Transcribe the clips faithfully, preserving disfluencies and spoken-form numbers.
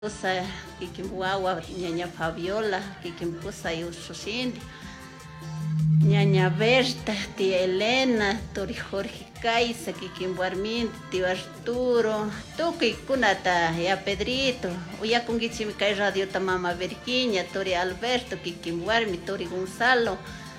Pusa kikimbuawa ñaña Fabiola, kikimpusa Yusushindi, ñaña Berta, tía Elena, tori Jorge Caiza, kikimbuarmin, tío Arturo, tuki kunata ya Pedrito, uya kungichimi kay radio ta mama Virginia, tori Alberto, kikimbuarmi, tori Gonzalo,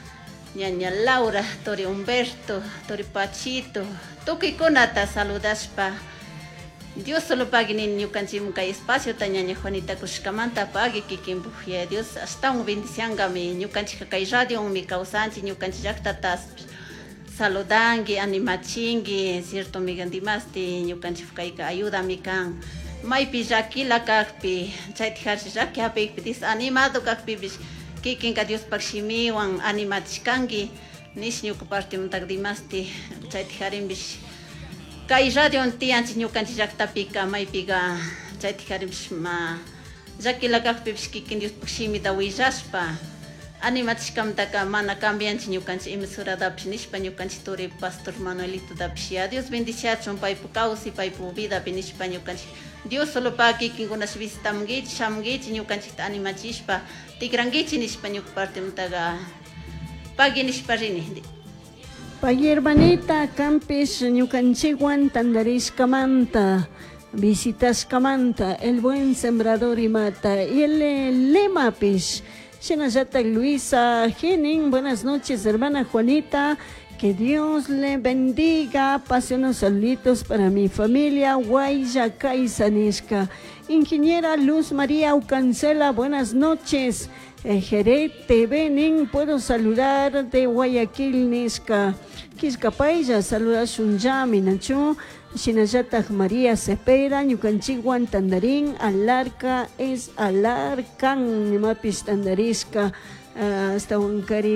ñaña Laura, tori Humberto, tori Pachito, tuki kunata saludaspa. Dios solo pague ni ñukanchim kay espacio ta ñaña Juanita Kushkamanta pague kikimbuya Dios hasta un bendición gami ñukanchik kay radio mi causanchi ñukanchik llaqtatas saludangi animachingi cierto migandimasti ñukanchik kay ayuda mi kan maypi llakila kakpi chaytik harshi llaki apik desanimado kakpi bish kikin ka Dios pakshimiwan animachkangi nish ñuka partimuntak dimasti chaytik harin bish kay radio tianchi ñukanchik llaqtapika maypiqa chaytik harinpish ma llakila kakpipish kikin Dios pakshimita willashpa animachishkamantaka mana cambianchik ñukanchik emisoradapish nishpa ñukanchik turi pastor Manuelitotapish ya Dios bendiciachun paypu kawsi paypu vidapi nishpa ñukanchik Dios solo pa kikinkunash visitamunkichik shamunkichik ñukanchikta animachishpa tikrankichik nishpa ñuka partimutaqa pagui nishpa rini. Pagui hermanita Campis ñukanchikwan tandarishkamanta visitashkamanta el buen sembrador y mata y el lema pish Shinayata Luisa Genin, buenas noches hermana Juanita, que Dios le bendiga, pase unos saluditos para mi familia Guaya Caizanisca. Ingeniera Luz María Ucancela, buenas noches. Jerez T V Nin, puedo saludar de Guayaquil Nisca. Quiscapaya, saluda Sunjami Nacho. Shinayata María Cepeda, Ñukanchikwan Tandarín, Alarca es Alarcan, Mapis Tandarisca, hasta Huancari,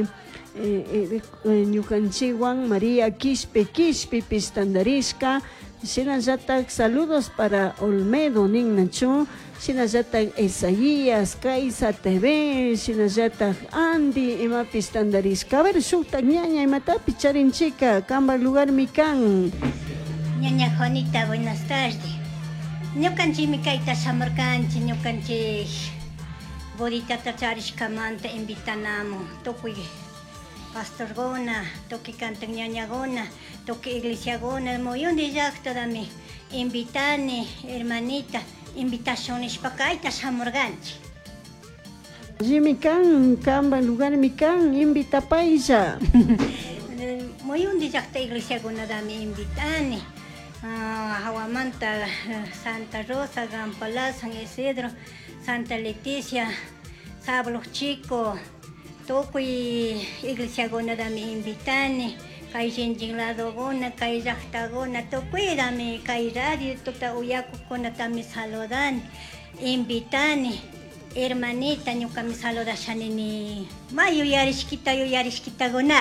Ñukanchikwan María Quispe, Quispe, Pistandarisca. Shinayata, saludos para Olmedo Nin Nacho. Shinayata Isaías, Caiza T V, Shinayata Andy, Ima Pistandarisca. A ver, Shukta ñaña, Imata Picharinchica, Camba lugar Mican. Ñaña Juanita, buenas tardes. Ñukanchik mikayta shamurkanchik, ñukanchik boditata charishkamanta invitanamun tukuy pastorguna, tukuy kantan ñañaguna, tukuy iglesiaguna, muyunti llaqtadami invitani, hermanita, invitación nishpakayta shamurkanchik. Jimikan, Camba lugar Mican, invita paisa. Muyunti llaqta iglesiagunadami invitani. Uh, Hawamanta, Santa Rosa, Gampala, San Isidro, Santa Leticia, Sablo Chico, Tokuy Iglesia Gona dami invitani, Kay Jinjin Lado Gona, Kay Llaqta Gona, Tokuy dami, Kay Radio, Tota Uyaku Gona dami saludan, invitani, hermanita, ñukami saludashanini, Mayu Yarishkita, Yarishkita Gona.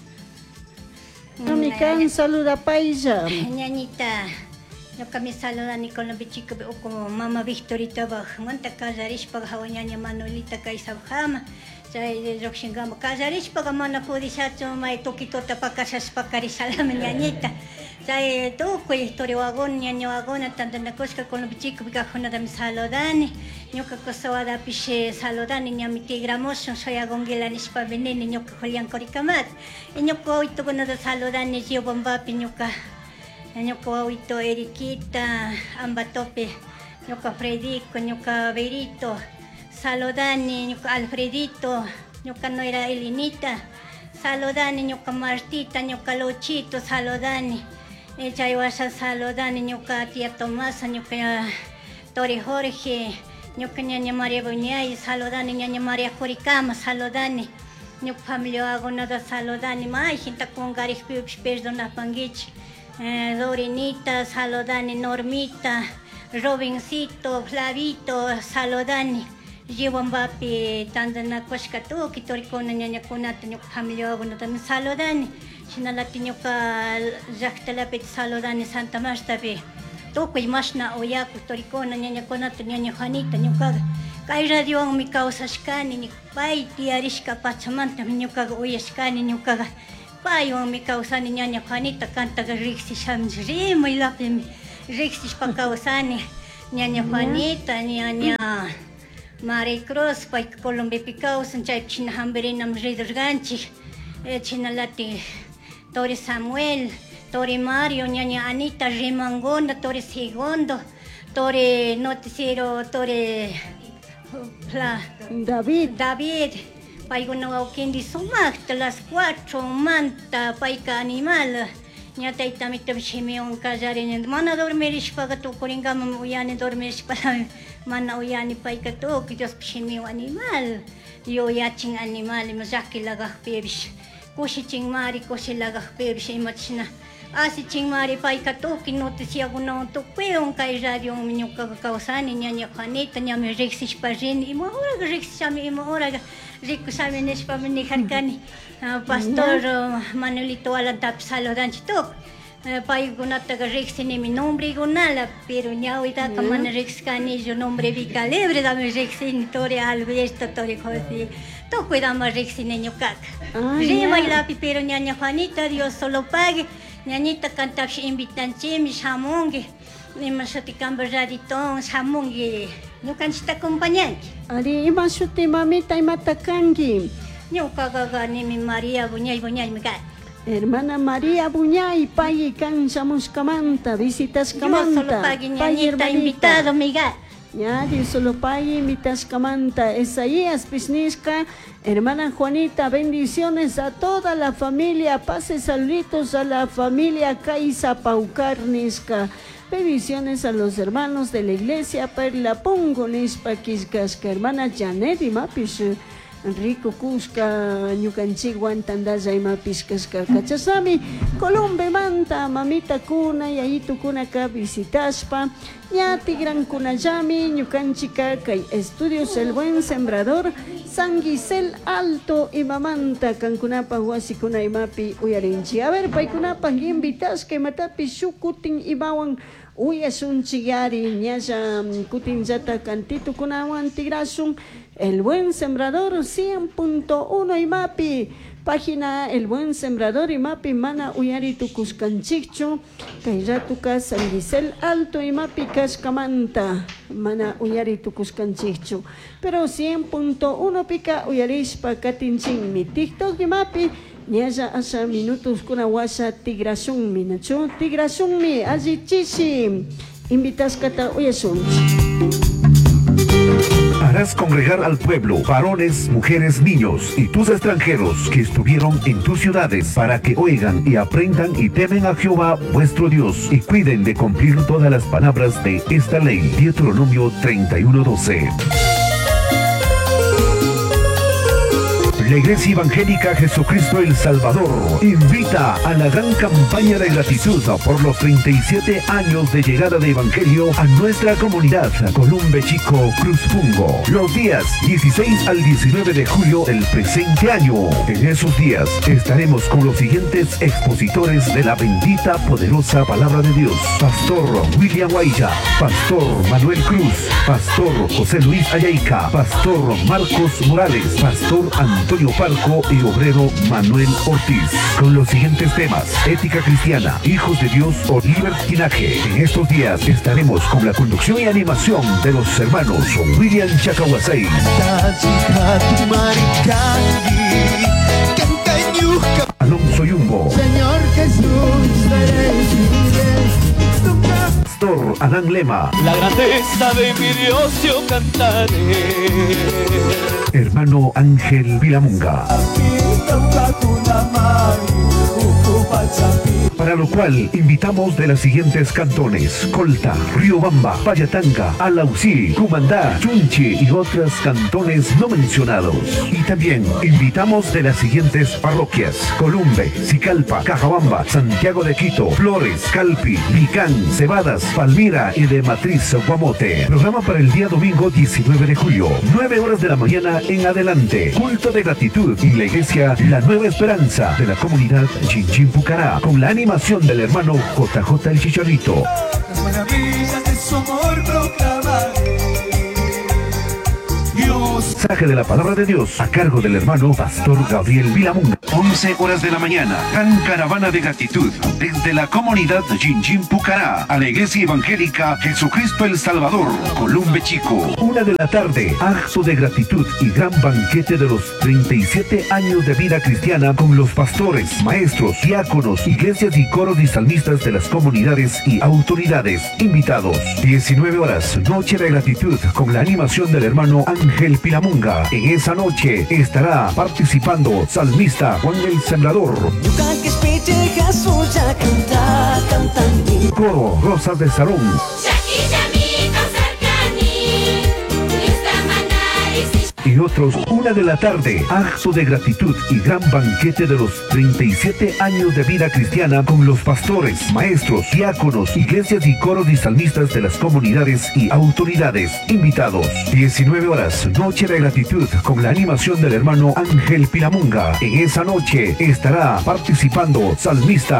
Mican saluda paisa. Ñañita, yo kami saluda ni con la bichica o como mamá Victorita baj, manta casarish para ñaña Manuelita Caizabjama, ya roxingama casarish para mana pudishacho mai toquitota para casas para carisalame ñañita. Ya todo que historia wagon ñaño wagona tanto na cosca con la bichica bajona de mi saludani, yo que cosa da piche saludani ñamiti gramoso soy agongela ni pa venene yo que Julián Coricamat. Y yo que hoy toco nada saludani yo bomba piñuca. Yo que hoy to Eriquita, Ambatope, yo que Fredico, yo que Berito, saludani, yo que Alfredito, yo que no era Elinita, saludani, yo que Martita, yo que Lochito, saludani. Ella iba a saludar yo que tía Tomasa, yo que Tori Jorge, yo que ñaña María Buñay, saludar ñaña María Coricama, saludar yo que familia hago nada saludar más gente con garis perdona pangich, Dorinita, saludar Normita, Robincito, Flavito, saludar llevo un papi tanto na coscatu que tori con ñaña conata yo que familia hago nada saludar Sinalatin yung ka zaktalapit saludan ni Santa Marta be. Tokoy mas na oya ko toriko na niya ko na niya niya Juanita yung ka kay radio ang mikaw sa skani ni pay tiaris ka patsamanta niyo ka oya skani niyo ka pay ang mikaw sa niya niya Juanita kanta ga riksi samjri may lapim riksi pa kausani ñaña Juanita, ñaña Maricruz, pay Colombia Picausan, chay china hamberinam ridurganchi, china lati Tori Samuel, Tori Mario, ñaña Anita Rimangona, Tori Segundo, Tori Noticiero, Tori David. David, paiguna auquindi sumakta las cuatro manta paika animal. Ñata itamita bishimion kajarin mana dormirish pagato koringama uyani dormirish para mana uyani paika to que Dios bishimio animal. Yo yachin animal mazaki lagah pebish. Koshi chingmari koshi lagah pebish imachina. Asi chingmari paika to que noticia guna to peon kai radio minyo kausani ñaña Juanita ñame rexish parin y mohora rexishami y mohora rico sabe nes pamini harkani pastor Manuelito Alantap saludanchi tok pai gunata rexini mi nombre gunala pero ñawita kamana rexkani yo nombre vicalebre dame rexini tore albesto tore josi to cuidamos rexini ñukak rima y lapi pero ñaña Juanita Dios solo pague ñañita cantapshi invitanchi mi shamongue ni masatikamba raditón shamongue ñukanchita acompañante Ari imasuti mamita imatakangi. Ñuka gaga ni mi María Buñay Buñay mi gat. Hermana María Buñay, payi cansamos camanta, visitas camanta. Yo solo pagui ñañita invitado mi gat. Ya, yo solo payi invitas camanta. Esaías Pisnisca, hermana Juanita, bendiciones a toda la familia. Pase saluditos a la familia Caiza Paucarnisca. Bendiciones a los hermanos de la iglesia Perla Pongonis Paquiscasca, hermana Janet y Mapis Rico Cusca, Ñucanchiguan Tandaya y Mapis Casca Cachasami, Colombe Manta, Mamita Cuna y ahí tu cuna acá visitaspa, Ñati Gran Cunayami, Ñucanchica, Estudios El Buen Sembrador, San Gisel Alto y Mamanta, Cancunapa, Huasicuna y Mapi, Uyarinchi. A ver, Paicunapa, invitas que matapi Shukutin y Bawan. Uy, es un chigari, ñaya, kutinzata, cantito, kunawan, tigrasun, El Buen Sembrador, cien punto uno y Mapi, página El Buen Sembrador y Mapi, mana uyari tu cuscanchicho, kairatuka San Gisel Alto y Mapi, cascamanta, mana uyari tu cuscanchicho, pero cien punto uno pica uyarispa katinchin, mi TikTok y Mapi, Ñaya asa minutos kuna wasa tigrasun mi nacho tigrasun mi azi chishi invitas kata uyasun. Harás congregar al pueblo, varones, mujeres, niños y tus extranjeros que estuvieron en tus ciudades para que oigan y aprendan y temen a Jehová vuestro Dios y cuiden de cumplir todas las palabras de esta ley. Deuteronomio treinta y uno doce. La Iglesia Evangélica Jesucristo el Salvador invita a la gran campaña de gratitud por los treinta y siete años de llegada de Evangelio a nuestra comunidad Columbe Chico Cruz Fungo. Los días dieciséis al diecinueve de julio del presente año. En esos días estaremos con los siguientes expositores de la bendita, poderosa palabra de Dios. Pastor William Guaya, Pastor Manuel Cruz, Pastor José Luis Ayaica, Pastor Marcos Morales, Pastor Antonio Parco y obrero Manuel Ortiz, con los siguientes temas: ética cristiana, hijos de Dios o libertinaje. En estos días estaremos con la conducción y animación de los hermanos William Chacahuasay, Alonso Yumbo, Señor Jesús, Pastor Adán Lema, la grandeza de mi Dios yo cantaré. Hermano Ángel Vilamunga. Para lo cual invitamos de las siguientes cantones: Colta, Riobamba, Payatanga, Alausí, Cumandá, Chunchi y otros cantones no mencionados. Y también invitamos de las siguientes parroquias: Columbe, Sicalpa, Cajabamba, Santiago de Quito, Flores, Calpi, Vicán, Cebadas, Palmira y de Matriz Guamote. Programa para el día domingo diecinueve de julio, nueve horas de la mañana en adelante. Culto de gratitud en la iglesia La Nueva Esperanza de la comunidad Chinchín Pucará, con la animación del hermano J J el Chicharrito. Las maravillas de su amor proclamaré. Dios. Mensaje de la palabra de Dios a cargo del hermano Pastor Gabriel Vilamunga. once horas de la mañana, gran caravana de gratitud desde la comunidad Jinjin Pucará a la Iglesia Evangélica Jesucristo el Salvador, Columbe Chico. Una de la tarde, acto de gratitud y gran banquete de los treinta y siete años de vida cristiana con los pastores, maestros, diáconos, iglesias y coros y salmistas de las comunidades y autoridades. Invitados, diecinueve horas, noche de gratitud con la animación del hermano Ángel Pilamunga. En esa noche estará participando salmista Juan el Sembrador. Coro Rosas de Sarón. Y otros, una de la tarde, acto de gratitud y gran banquete de los treinta y siete años de vida cristiana con los pastores, maestros, diáconos, iglesias y coros y salmistas de las comunidades y autoridades. Invitados, diecinueve horas, noche de gratitud con la animación del hermano Ángel Pilamunga. En esa noche estará participando salmista